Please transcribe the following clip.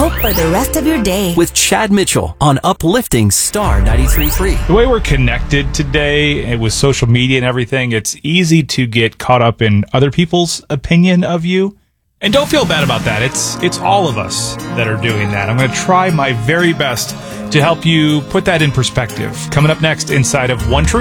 hope for the rest of your day. With Chad Mitchell on Uplifting Star 93.3. The way we're connected today with social media and everything, it's easy to get caught up in other people's opinion of you. And don't feel bad about that. It's all of us that are doing that. I'm going to try my very best to help you put that in perspective. Coming up next inside of One Truth.